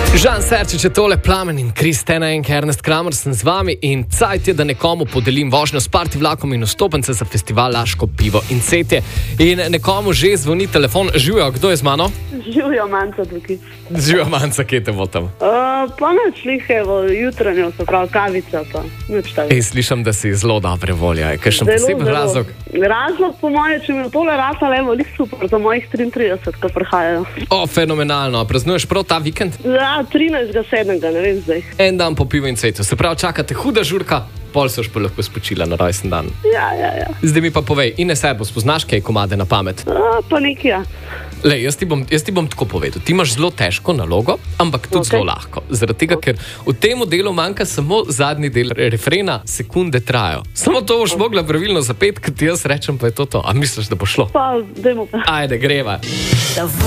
Žan Serčič je tole Plamen in Kristena in Ernest Kramer sem z vami in cajt je, da nekomu podelim vožnjo s party vlakom in vstopence za festival Laško pivo in cetje. In nekomu že zvoni telefon. Živijo, kdo je z mano? Živijo, Manca tukaj. Živijo, Manca, kje te bo tam? Pa neč lihevo, jutranjo, se pravi kavica pa neč tako. Slišam, da si zelo dobre volje. Je kakšen poseben razlog? Razlog po moje, če mi je tole rata levo, lik super za mojih 33, ko prihajajo. Fenomenalno. Praznuješ prav ta vikend? Ja, 13.7., ne vem zdaj. En dan po pivu in cvetju. Se pravi, čakate huda žurka, pol se už pa lahko spočila na rojsten dan. Ja. Zdaj mi pa povej, Ines Erbo, spoznaš kaj komade na pamet? Pa nekaj, ja. Lej, jaz ti bom tako povedal. Ti imaš zelo težko nalogo, ampak tudi zelo lahko. Zaradi tega, ker v tem delu manjka samo zadnji del refrena, sekunde trajajo. Samo to boš mogla pravilno zapeti, ker ti jaz rečem, pa je to. A misliš, da bo šlo? Pa, dajmo pa. Ajde, greva.